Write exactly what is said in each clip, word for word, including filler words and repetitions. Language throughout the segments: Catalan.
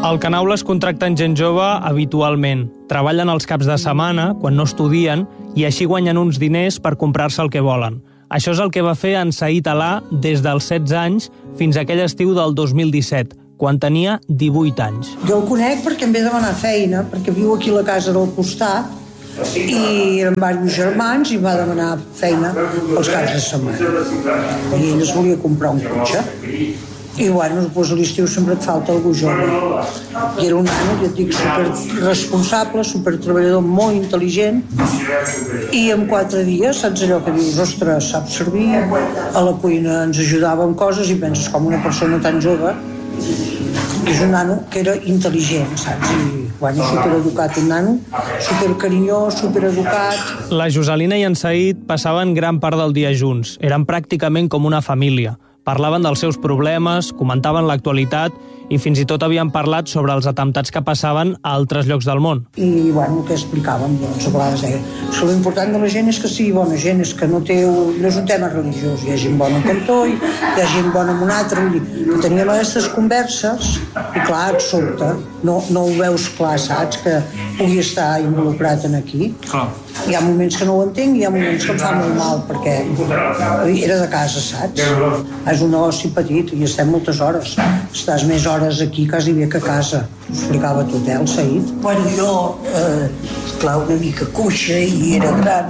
Al Canaules contracten gent jove habitualment. Treballen els caps de setmana, quan no estudien, i així guanyen uns diners per comprar-se el que volen. Això és el que va fer en Saïd Alà des dels setze anys fins a aquell estiu del dos mil disset, quan tenia divuit anys. Jo el conec perquè em ve demanar feina, perquè viu aquí a la casa del costat, i eren diversos germans i va demanar feina els caps de setmana. I ell es volia comprar un cotxe. I bueno, doncs a l'estiu sempre et falta algú jove. I era un nano, ja et dic, superresponsable, supertreballador, molt intel·ligent, i en quatre dies, saps allò que dius, ostres, sap servir, a la cuina ens ajudava amb coses i penses com una persona tan jove, és un nano que era intel·ligent, saps? I bueno, supereducat, un nano, supercarinyós, supereducat. La Joselina i en Saïd passaven gran part del dia junts. Eren pràcticament com una família. Parlaven dels seus problemes, comentaven l'actualitat i fins i tot havien parlat sobre els atemptats que passaven a altres llocs del món. I, bueno, què explicàvem? Doncs a vegades deia que l'important de la gent és que sigui bona gent, és que no, té, no és un tema religiós. Hi ha gent bona en cantó, hi ha gent bona en un altre. Que teníem aquestes converses i, clar, et sobta. No, no ho veus clar, saps? Que pugui estar involucrat en aquí. Clar. Hi ha moments que no ho entenc i hi ha moments que em fa molt mal, perquè era de casa, saps? És un negoci petit i estem moltes hores. Estàs més hores aquí quasi bé que a casa. Ho explicava tot, eh, el Saïd. Bueno, jo, eh, clar, una mica coixa i era gran.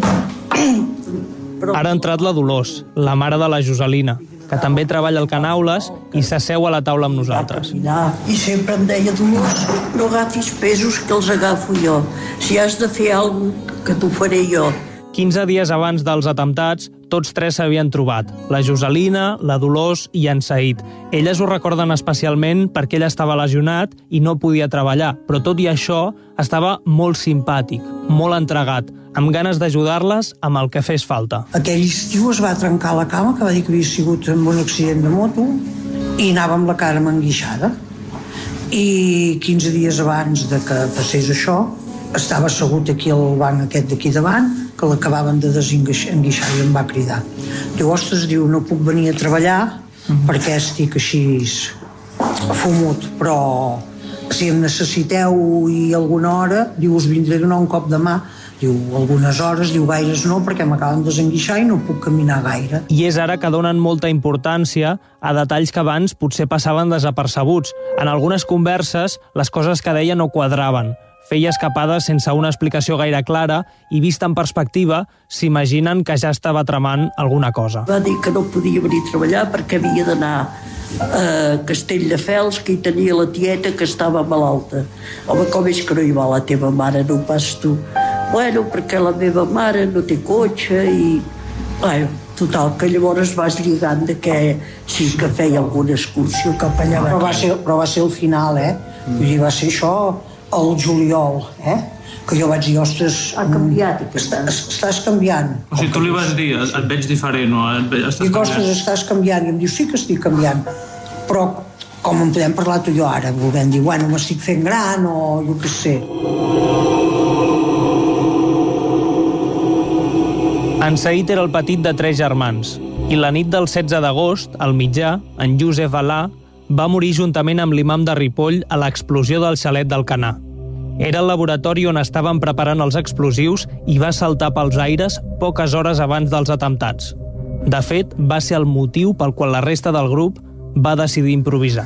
Però... Ara ha entrat la Dolors, la mare de la Joselina, que també treballa al Canaules i s'asseu a la taula amb nosaltres. I sempre em deia, Dolors, no agafis pesos que els agafo jo. Si has de fer alguna cosa, que t'ho faré jo. quinze dies abans dels atemptats, tots tres s'havien trobat. La Joselina, la Dolors i en Saïd. Elles ho recorden especialment perquè ell estava lesionat i no podia treballar, però tot i això estava molt simpàtic, molt entregat, amb ganes d'ajudar-les amb el que fes falta. Aquell estiu es va trencar la cama, que va dir que havia sigut en un accident de moto, i anava amb la cara enguixada. I quinze dies abans de que passés això, estava assegut aquí al banc aquest d'aquí davant, que l'acabaven de desenguixar i em va cridar. Diu, ostres, diu, no puc venir a treballar mm-hmm. perquè estic així fumut, però si em necessiteu i alguna hora, diu, us vindré a donar un cop de mà. Diu, algunes hores, diu, gaires no, perquè m'acaben de desenguixar i no puc caminar gaire. I és ara que donen molta importància a detalls que abans potser passaven desapercebuts. En algunes converses, les coses que deia no quadraven. Feia escapades sense una explicació gaire clara i, vista en perspectiva, s'imaginen que ja estava tramant alguna cosa. Va dir que no podia venir a treballar perquè havia d'anar a Castelldefels, que hi tenia la tieta que estava malalta. Home, com és que no hi va la teva mare, no pas tu? Bueno, perquè la meva mare no té cotxe i... Bueno, total, que llavors vas lligant de que sí que feia alguna excursió cap allà. Però va ser, però va ser el final, eh? Mm. Vull dir, va ser això al juliol, eh? Que jo vaig dir, ostres... Ha canviat aquest any. Estàs canviant. O sigui, tu li vas dir, et veig diferent, o et veig, estàs canviant. Dic, ostres, estàs canviant. I em diu, sí que estic canviant. Però com en podem parlar tu i jo ara? Volem dir, bueno, m'estic fent gran o jo què sé. En Saïd era el petit de tres germans i la nit del setze d'agost, al mitjà, en Josep Alà va morir juntament amb l'imam de Ripoll a l'explosió del xalet d'Alcanar. Era el laboratori on estaven preparant els explosius i va saltar pels aires poques hores abans dels atemptats. De fet, va ser el motiu pel qual la resta del grup va decidir improvisar.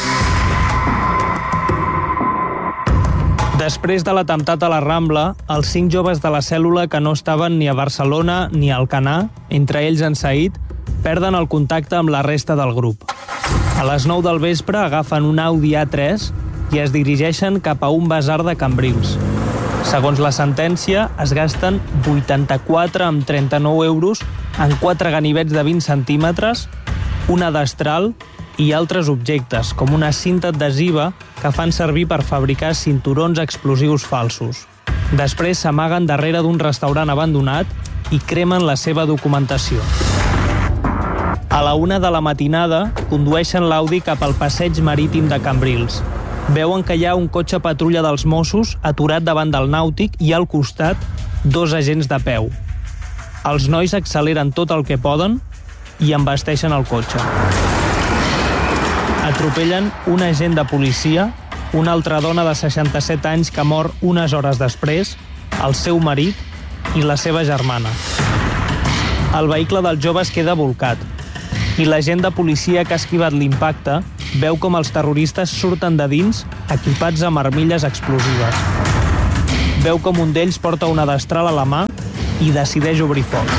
Després de l'atemptat a la Rambla, els cinc joves de la cèl·lula que no estaven ni a Barcelona ni a Alcanar, entre ells en Saïd, perden el contacte amb la resta del grup. A les nou del vespre agafen un Audi A tres i es dirigeixen cap a un basar de Cambrils. Segons la sentència, es gasten vuitanta-quatre amb trenta-nou euros en quatre ganivets de vint centímetres, una destral i altres objectes, com una cinta adhesiva que fan servir per fabricar cinturons explosius falsos. Després s'amaguen darrere d'un restaurant abandonat i cremen la seva documentació. A la una de la matinada, condueixen l'Audi cap al passeig marítim de Cambrils. Veuen que hi ha un cotxe patrulla dels Mossos aturat davant del Nàutic i al costat dos agents de peu. Els nois acceleren tot el que poden i embasteixen el cotxe. Atropellen un agent de policia una altra dona de seixanta-set anys que mor unes hores després, el seu marit i la seva germana. El vehicle dels joves queda bolcat i l'agent de policia que ha esquivat l'impacte veu com els terroristes surten de dins equipats amb armilles explosives. Veu com un d'ells porta una destral a la mà i decideix obrir foc.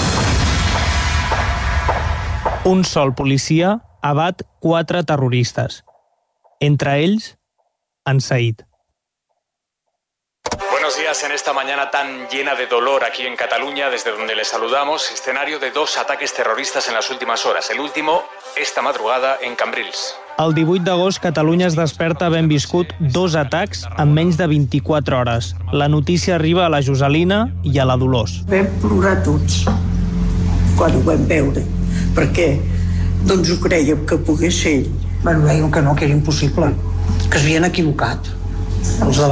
Un sol policia abat quatre terroristes, entre ells en Said. Buenos días en esta mañana tan llena de dolor aquí en Cataluña, desde donde les saludamos. Escenario de dos ataques terroristas en las últimas horas. El último, esta madrugada, en Cambrils. El divuit d'agost, Catalunya es desperta havent viscut dos atacs en menys de vint-i-quatre hores. La notícia arriba a la Joselina i a la Dolors. Vam plorar tots quan ho vam veure, perquè no ens ho crèiem que pogués ser ell. Bueno, deien que no, que era impossible, que s'havien equivocat. Els de